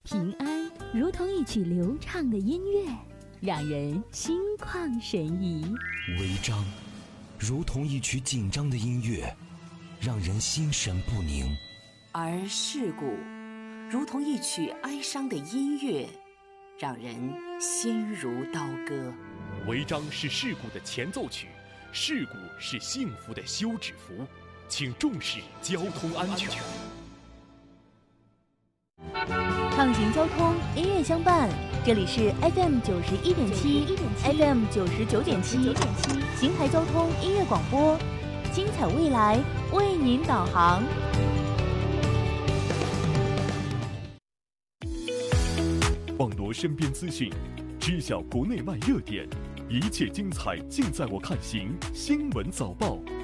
平安如同一曲流畅的音乐，让人心旷神怡； 违章如同一曲紧张的音乐，让人心神不宁； 而事故如同一曲哀伤的音乐，让人心如刀割。 违章是事故的前奏曲，事故是幸福的休止符，请重视交通安全。 畅行交通，音乐相伴。这里是 FM 91.7 FM 99.7邢台交通音乐广播，精彩未来为您导航。 网罗身边资讯，知晓国内外热点，一切精彩尽在我看行新闻早报。